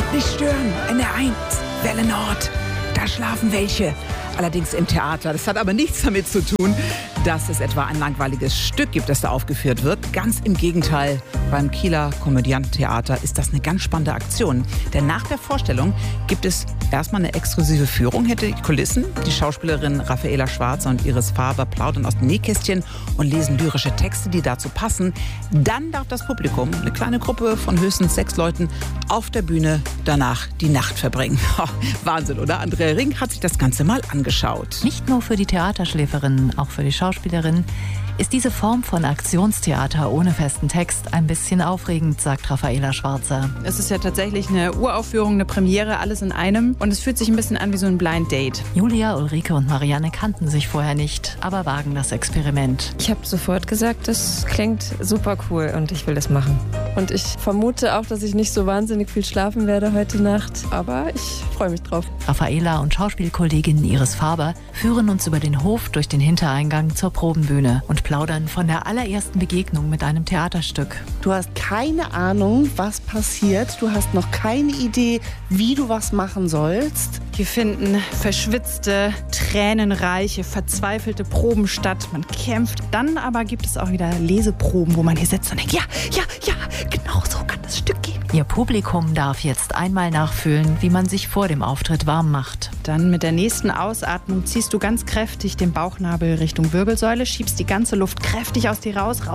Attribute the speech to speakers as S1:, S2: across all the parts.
S1: Nicht stören, NR1, Welle Nord, da schlafen welche. Allerdings im Theater. Das hat aber nichts damit zu tun, dass es etwa ein langweiliges Stück gibt, das da aufgeführt wird. Ganz im Gegenteil, beim Kieler Komödiantentheater ist das eine ganz spannende Aktion. Denn nach der Vorstellung gibt es erstmal eine exklusive Führung hinter die Kulissen. Die Schauspielerinnen Raffaela Schwarzer und Iris Faber plaudern aus dem Nähkästchen und lesen lyrische Texte, die dazu passen. Dann darf das Publikum, eine kleine Gruppe von höchstens 6 Leuten, auf der Bühne danach die Nacht verbringen. Wahnsinn, oder? Andrea Ring hat sich das Ganze mal angeschaut.
S2: Nicht nur für die Theaterschläferinnen, auch für die Schauspielerin ist diese Form von Aktionstheater ohne festen Text ein bisschen aufregend, sagt Raffaela Schwarzer.
S3: Es ist ja tatsächlich eine Uraufführung, eine Premiere, alles in einem. Und es fühlt sich ein bisschen an wie so ein Blind Date.
S2: Julia, Ulrike und Marianne kannten sich vorher nicht, aber wagen das Experiment.
S4: Ich habe sofort gesagt, das klingt super cool und ich will das machen. Und ich vermute auch, dass ich nicht so wahnsinnig viel schlafen werde heute Nacht, aber ich freue mich drauf.
S2: Raffaela und Schauspielkollegin Iris Faber führen uns über den Hof durch den Hintereingang zur Probenbühne und plaudern von der allerersten Begegnung mit einem Theaterstück.
S5: Du hast keine Ahnung, was passiert. Du hast noch keine Idee, wie du was machen sollst.
S3: Hier finden verschwitzte, tränenreiche, verzweifelte Proben statt. Man kämpft. Dann aber gibt es auch wieder Leseproben, wo man hier sitzt und denkt, ja, genau so kann das Stück gehen.
S2: Ihr Publikum darf jetzt einmal nachfühlen, wie man sich vor dem Auftritt warm macht.
S3: Dann mit der nächsten Ausatmung ziehst du ganz kräftig den Bauchnabel Richtung Wirbelsäule, schiebst die ganze Luft kräftig aus dir raus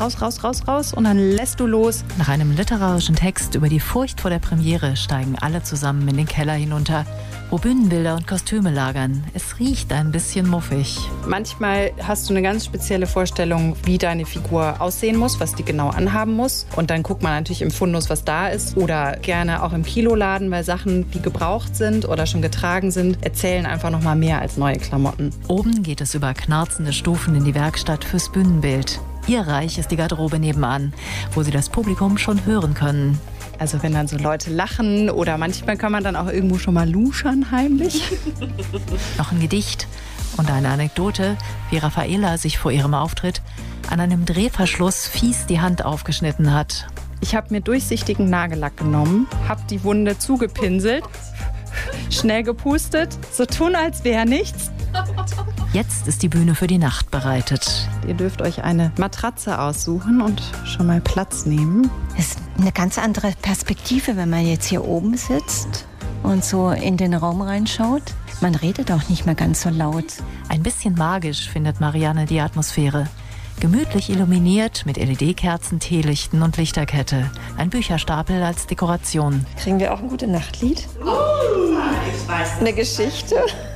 S3: und dann lässt du los.
S2: Nach einem literarischen Text über die Furcht vor der Premiere steigen alle zusammen in den Keller hinunter, wo Bühnenbilder und Kostüme lagern. Es riecht ein bisschen muffig.
S3: Manchmal hast du eine ganz spezielle Vorstellung, wie deine Figur aussehen muss, was die genau anhaben muss. Und dann guckt man natürlich im Fundus, was da ist. Oder gerne auch im Kiloladen, weil Sachen, die gebraucht sind oder schon getragen sind, erzählen einfach noch mal mehr als neue Klamotten.
S2: Oben geht es über knarzende Stufen in die Werkstatt fürs Bühnenbild. Ihr Reich ist die Garderobe nebenan, wo sie das Publikum schon hören können.
S3: Also wenn dann so Leute lachen oder manchmal kann man dann auch irgendwo schon mal luschern heimlich.
S2: Noch ein Gedicht und eine Anekdote, wie Raffaela sich vor ihrem Auftritt an einem Drehverschluss fies die Hand aufgeschnitten hat.
S3: Ich habe mir durchsichtigen Nagellack genommen, habe die Wunde zugepinselt, schnell gepustet, so tun als wäre nichts.
S2: Jetzt ist die Bühne für die Nacht bereitet.
S3: Ihr dürft euch eine Matratze aussuchen und schon mal Platz nehmen.
S6: Es ist eine ganz andere Perspektive, wenn man jetzt hier oben sitzt und so in den Raum reinschaut. Man redet auch nicht mehr ganz so laut.
S2: Ein bisschen magisch findet Marianne die Atmosphäre. Gemütlich illuminiert mit LED-Kerzen, Teelichten und Lichterkette. Ein Bücherstapel als Dekoration.
S4: Kriegen wir auch ein Gute-Nacht-Lied? Eine Geschichte?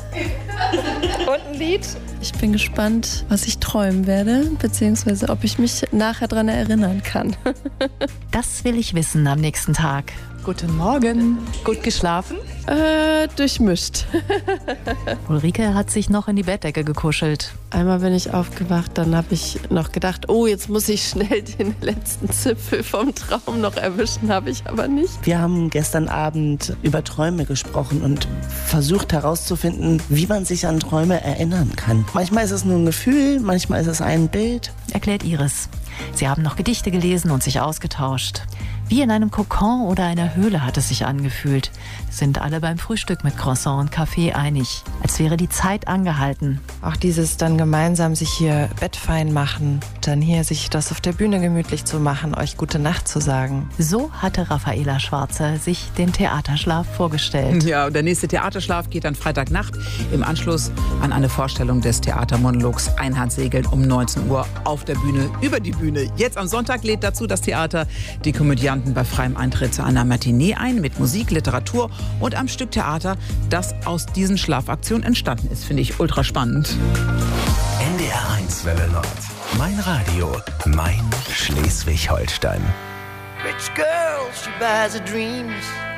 S4: Und ein Lied? Ich bin gespannt, was ich träumen werde, beziehungsweise ob ich mich nachher daran erinnern kann.
S2: Das will ich wissen am nächsten Tag.
S3: Guten Morgen. Gut geschlafen?
S4: Durchmischt.
S2: Ulrike hat sich noch in die Bettdecke gekuschelt.
S4: Einmal bin ich aufgewacht, dann habe ich noch gedacht, oh, jetzt muss ich schnell den letzten Zipfel vom Traum noch erwischen, habe ich aber nicht.
S5: Wir haben gestern Abend über Träume gesprochen und versucht herauszufinden, wie man sich an Träume erinnern kann. Manchmal ist es nur ein Gefühl, manchmal ist es ein Bild.
S2: Erklärt Iris. Sie haben noch Gedichte gelesen und sich ausgetauscht. Wie in einem Kokon oder einer Höhle hat es sich angefühlt. Sind alle beim Frühstück mit Croissant und Kaffee einig. Als wäre die Zeit angehalten.
S7: Auch dieses dann gemeinsam sich hier bettfein machen, dann hier sich das auf der Bühne gemütlich zu machen, euch gute Nacht zu sagen.
S2: So hatte Raffaela Schwarzer sich den Theaterschlaf vorgestellt.
S1: Ja, und der nächste Theaterschlaf geht dann Freitagnacht im Anschluss an eine Vorstellung des Theatermonologs Einhandsegeln um 19 Uhr auf der Bühne, über die Bühne. Jetzt am Sonntag lädt dazu das Theater die Komödianten bei freiem Eintritt zu einer Matinee ein mit Musik, Literatur und einem Stück Theater, das aus diesen Schlafaktionen entstanden ist. Finde ich ultra spannend.
S8: NDR1 Welle Nord. Mein Radio, mein Schleswig-Holstein.
S9: Rich girl, she buys her dreams.